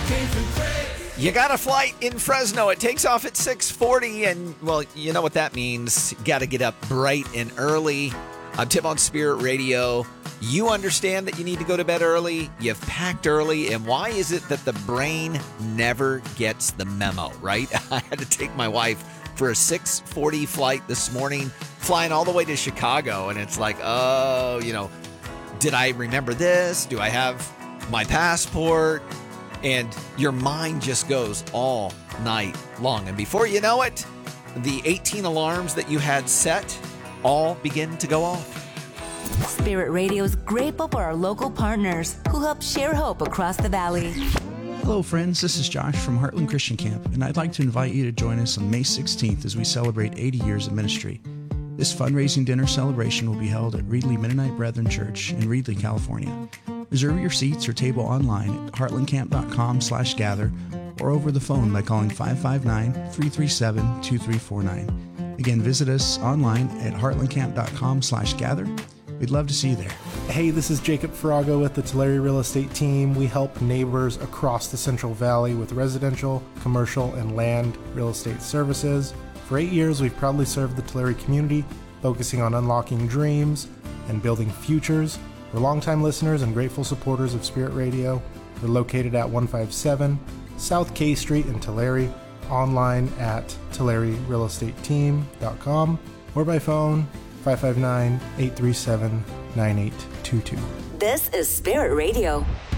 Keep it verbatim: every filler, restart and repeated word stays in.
You got a flight in Fresno. It takes off at six forty, and, well, you know what that means. Got to get up bright and early. I'm Tim on Spirit Radio. You understand that you need to go to bed early. You've packed early, and why is it that the brain never gets the memo, right? I had to take my wife for a six forty flight this morning, flying all the way to Chicago, and it's like, oh, you know, did I remember this? Do I have my passport? And your mind just goes all night long. And before you know it, the eighteen alarms that you had set all begin to go off. Spirit Radio is grateful for our local partners who help share hope across the valley. Hello, friends. This is Josh from Heartland Christian Camp, and I'd like to invite you to join us on May sixteenth as we celebrate eighty years of ministry. This fundraising dinner celebration will be held at Reedley Mennonite Brethren Church in Reedley, California. Reserve your seats or table online at heartlandcamp.com slash gather or over the phone by calling five five nine, three three seven, two three four nine. Again, visit us online at heartlandcamp.com slash gather. We'd love to see you there. Hey, this is Jacob Farago with the Tulare Real Estate Team. We help neighbors across the Central Valley with residential, commercial, and land real estate services. For eight years, we've proudly served the Tulare community, focusing on unlocking dreams and building futures. We're longtime listeners and grateful supporters of Spirit Radio. We're located at one five seven South K Street in Tulare, online at tulare real estate team dot com, or by phone five five nine, eight three seven, nine eight two two. This is Spirit Radio.